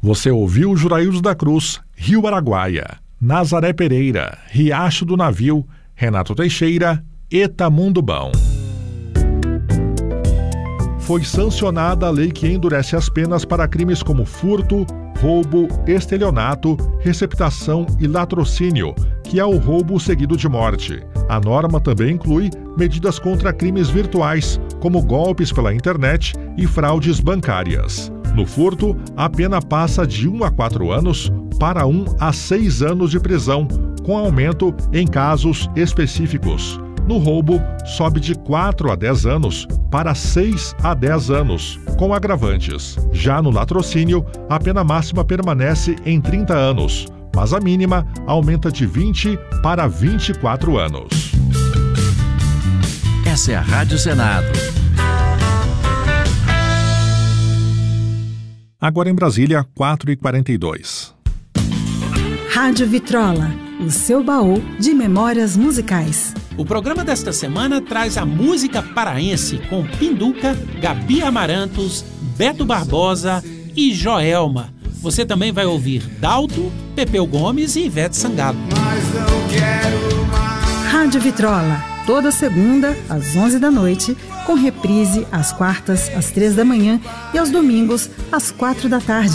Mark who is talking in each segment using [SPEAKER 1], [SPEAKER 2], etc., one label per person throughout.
[SPEAKER 1] Você ouviu Juraildo da Cruz, Rio Araguaia, Nazaré Pereira, Riacho do Navio, Renato Teixeira, Eta Mundo Bom. Foi sancionada a lei que endurece as penas para crimes como furto, roubo, estelionato, receptação e latrocínio, que é o roubo seguido de morte. A norma também inclui medidas contra crimes virtuais, como golpes pela internet e fraudes bancárias. No furto, a pena passa de 1 a 4 anos para 1 a 6 anos de prisão, com aumento em casos específicos. No roubo, sobe de 4 a 10 anos para 6 a 10 anos, com agravantes. Já no latrocínio, a pena máxima permanece em 30 anos, mas a mínima aumenta de 20 para 24 anos.
[SPEAKER 2] Essa é a Rádio Senado.
[SPEAKER 1] Agora em Brasília, 4h42.
[SPEAKER 3] Rádio Vitrola, o seu baú de memórias musicais.
[SPEAKER 4] O programa desta semana traz a música paraense com Pinduca, Gabi Amarantos, Beto Barbosa e Joelma. Você também vai ouvir Dalto, Pepeu Gomes e Ivete Sangalo.
[SPEAKER 5] Mas não quero mais.
[SPEAKER 3] Rádio Vitrola, toda segunda às 11 da noite, com reprise às quartas às 3 da manhã e aos domingos às 4 da tarde.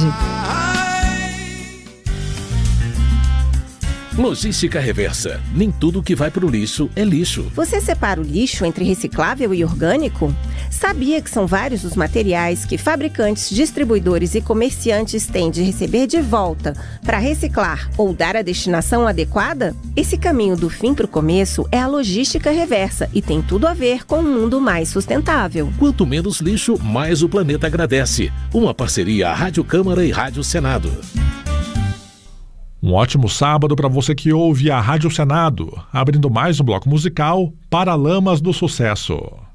[SPEAKER 2] Logística Reversa. Nem tudo que vai para o lixo é lixo.
[SPEAKER 6] Você separa o lixo entre reciclável e orgânico? Sabia que são vários os materiais que fabricantes, distribuidores e comerciantes têm de receber de volta para reciclar ou dar a destinação adequada? Esse caminho do fim para o começo é a logística reversa e tem tudo a ver com um mundo mais sustentável.
[SPEAKER 2] Quanto menos lixo, mais o planeta agradece. Uma parceria Rádio Câmara e Rádio Senado.
[SPEAKER 1] Um ótimo sábado para você que ouve a Rádio Senado, abrindo mais um bloco musical, Paralamas do Sucesso.